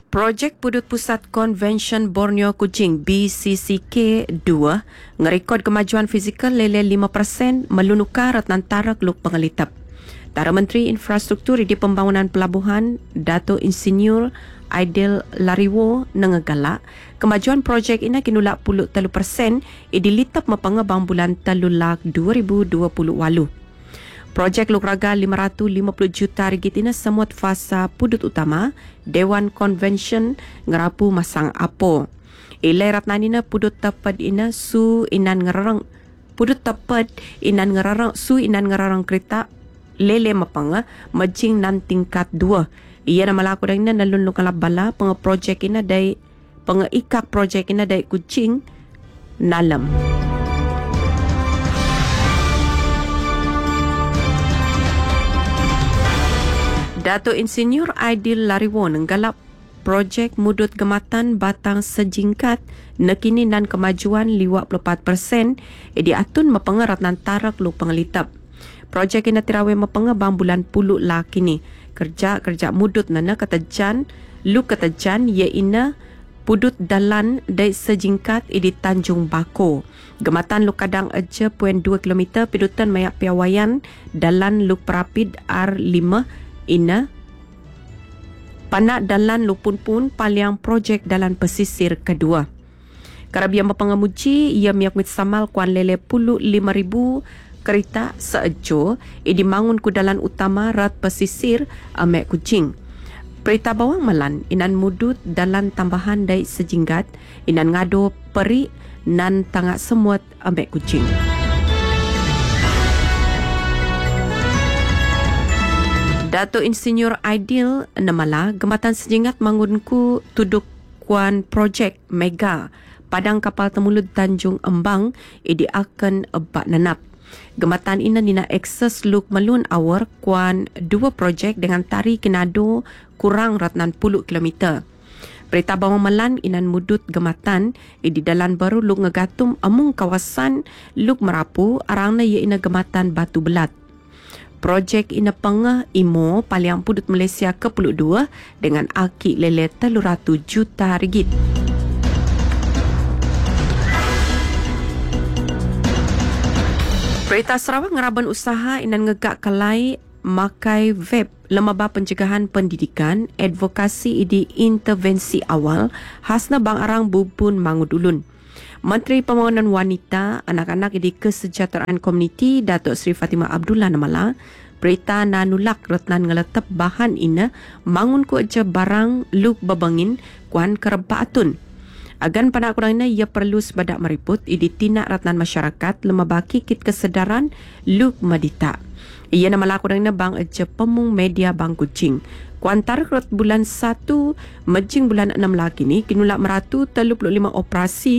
Projek Pudut Pusat Convention Borneo Kuching BCCK 2 ngerekod kemajuan fizikal lele 5% melunuka Ratnantara Keluk Pengalitap. Tara Menteri Infrastruktur di Pembangunan Pelabuhan Dato' Insinyur Aidil Lariwo nengegalak kemajuan projek ini kinulak 30% idilitap mapangabang bulan talulak 2028. Projek lukraga 550 juta ringgit ini semut fasa pudut utama Dewan Convention ngerapu masang apo. Ilai ratnanina pudut tepat ina su inan ngerarang pudut tepat inan ngerarang su inan ngerarang kereta lele mapanga majing nan tingkat 2. Ia nama laku dah ina nalun lukalap bala pengeprojek ina dai pengeikak projek ina dai Kuching Nalam. Dato' Insinyur Aidil Lariwo nenggalap projek mudut gematan batang sejingkat nekini nan kemajuan 54% diatun mapengerat nantara Keluk Pengalitap. Projek ini tirawe mapengabang bulan puluh lah kini. Kerja mudut nana ketejan lu ketejan ia ina pudut dalan dari sejingkat di Tanjung Bako. Gematan lu kadang aja 0.2 km pidutan mayak piawayan dalan lu perapid R5 ina panak dalan lupun pun paliang projek dalan pesisir kedua. Karabian mapangamuji ia miak samal kuan lele 5,000 kereta seejo dimangun ku dalan utama rat pesisir Amek Kuching. Perita bawang malan inan mudut dalan tambahan dari sejinggat inan ngado peri nan tangak semut Amek Kuching. Dato' Insinyur Aidil Namala gematan sejingat mangunku tuduk kuan projek mega padang kapal temulut Tanjung Embang akan ebak nanap. Gematan ina nina akses luk malun awar kuan dua projek dengan tari kinado kurang ratnan 10 km. Perita bawang malan inan mudut gematan di dalan baru luk ngegatum amung kawasan luk merapu arangna ia ina gematan Batu Belat. Projek ina pengah IMO paliang pudut Malaysia ke-2 dengan aki lele 300 juta ringgit. Perita Sarawak ngeraban usaha inan ngegak kalai makai web lembaga pencegahan pendidikan advokasi di intervensi awal hasna bang arang bubun mangudulun. Menteri Pembangunan Wanita, Anak-anak di Kesejahteraan Komuniti Datuk Seri Fatimah Abdullah Namala berita nanulak retnan ngeletep bahan ina mangun ku aja barang luk babangin kuan kerebaatun. Agan pada kurang ina ia perlu sebadak meriput ditindak ratnan masyarakat lemabaki kit kesedaran luk madita. Ia nama laku ina bang aja pemung media bang Kuching. Kuantar bulan 1 mejing bulan 6 lagi ni kinulak meratu 35 operasi